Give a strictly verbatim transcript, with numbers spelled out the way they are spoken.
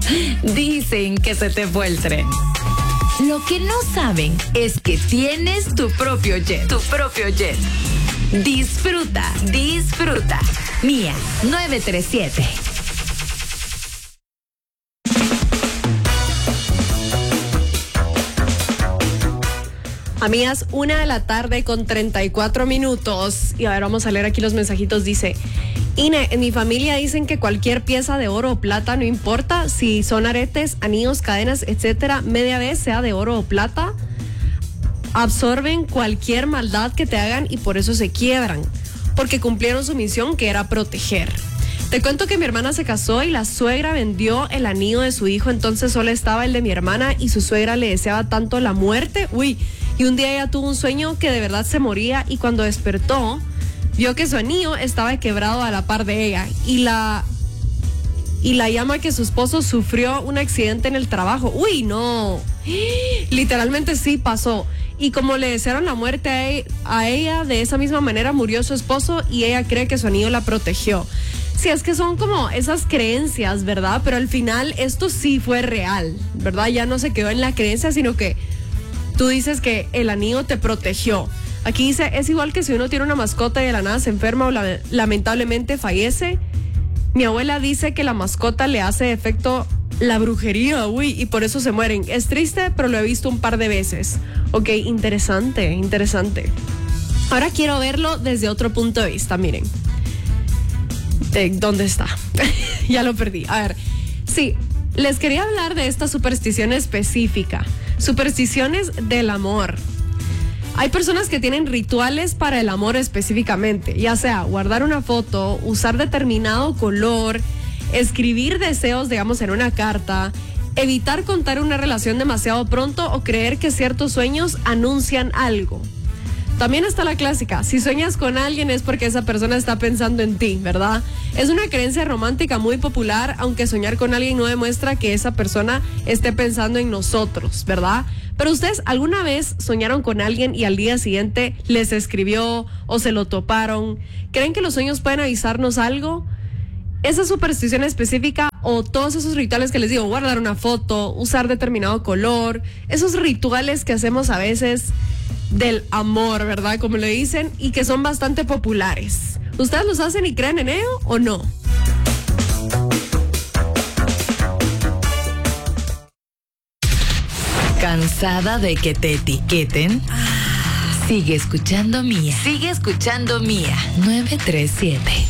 Dicen que se te fue el tren. Lo que no saben es que tienes tu propio jet. Tu propio jet. Disfruta, disfruta. Mía nueve tres siete. Amigas, una de la tarde con treinta y cuatro minutos. Y a ver, vamos a leer aquí los mensajitos. Dice, Ine, en mi familia dicen que cualquier pieza de oro o plata, no importa si son aretes, anillos, cadenas, etcétera, media vez sea de oro o plata, absorben cualquier maldad que te hagan y por eso se quiebran, porque cumplieron su misión, que era proteger. Te cuento que mi hermana se casó y la suegra vendió el anillo de su hijo, entonces solo estaba el de mi hermana y su suegra le deseaba tanto la muerte. Uy, y un día ella tuvo un sueño que de verdad se moría y cuando despertó vio que su anillo estaba quebrado a la par de ella y la y la llama que su esposo sufrió un accidente en el trabajo. Uy, no, literalmente sí pasó. Y como le desearon la muerte a ella, a ella, de esa misma manera murió su esposo y ella cree que su anillo la protegió. Sí, es que son como esas creencias, ¿verdad? Pero al final esto sí fue real, ¿verdad? Ya no se quedó en la creencia, sino que tú dices que el anillo te protegió. Aquí dice, es igual que si uno tiene una mascota y de la nada se enferma o la, lamentablemente fallece. Mi abuela dice que la mascota le hace efecto la brujería, uy, y por eso se mueren. Es triste, pero lo he visto un par de veces. Ok, interesante, interesante. Ahora quiero verlo desde otro punto de vista, miren. Eh, ¿Dónde está? Ya lo perdí. A ver, sí, les quería hablar de esta superstición específica. Supersticiones del amor. Hay personas que tienen rituales para el amor específicamente, ya sea guardar una foto, usar determinado color, escribir deseos, digamos, en una carta, evitar contar una relación demasiado pronto o creer que ciertos sueños anuncian algo. También está la clásica, si sueñas con alguien es porque esa persona está pensando en ti, ¿verdad? Es una creencia romántica muy popular, aunque soñar con alguien no demuestra que esa persona esté pensando en nosotros, ¿verdad? Pero ustedes, ¿alguna vez soñaron con alguien y al día siguiente les escribió o se lo toparon? ¿Creen que los sueños pueden avisarnos algo? Esa superstición específica o todos esos rituales que les digo, guardar una foto, usar determinado color, esos rituales que hacemos a veces del amor, ¿verdad? Como le dicen, y que son bastante populares. ¿Ustedes los hacen y creen en ello o no? ¿Cansada de que te etiqueten? Sigue escuchando Mía. Sigue escuchando Mía nueve tres siete.